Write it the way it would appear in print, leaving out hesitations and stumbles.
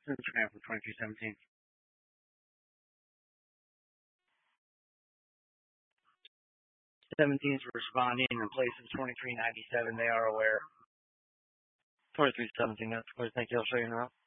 Instagram for 2317. 17 is responding in place of 2397. They are aware. 2317, that's clear. Thank you. I'll show you now.